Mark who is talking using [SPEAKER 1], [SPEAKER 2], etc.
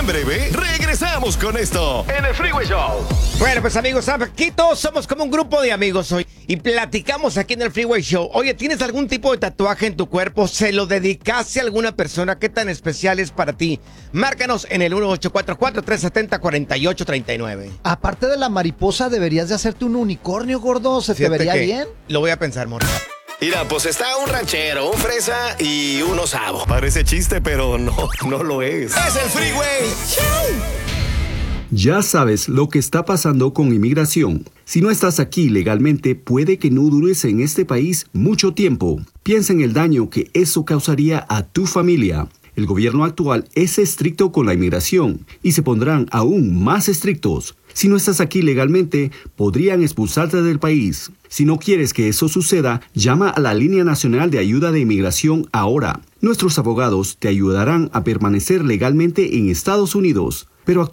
[SPEAKER 1] En breve, regresamos con esto en el Freeway Show.
[SPEAKER 2] Bueno, pues amigos, aquí todos somos como un grupo de amigos hoy y platicamos aquí en el Freeway Show. Oye, ¿tienes algún tipo de tatuaje en tu cuerpo? ¿Se lo dedicaste a alguna persona? ¿Qué tan especial es para ti? Márcanos en el 1844-370-4839.
[SPEAKER 3] Aparte de la mariposa, deberías de hacerte un unicornio, gordo. ¿Se te vería bien?
[SPEAKER 2] Lo voy a pensar, morro.
[SPEAKER 1] Mira, pues está un ranchero, un fresa y un osavo. Parece chiste, pero no lo es. ¡Es el Freeway Show!
[SPEAKER 4] Ya sabes lo que está pasando con inmigración. Si no estás aquí legalmente, puede que no dures en este país mucho tiempo. Piensa en el daño que eso causaría a tu familia. El gobierno actual es estricto con la inmigración y se pondrán aún más estrictos. Si no estás aquí legalmente, podrían expulsarte del país. Si no quieres que eso suceda, llama a la Línea Nacional de Ayuda de Inmigración ahora. Nuestros abogados te ayudarán a permanecer legalmente en Estados Unidos, pero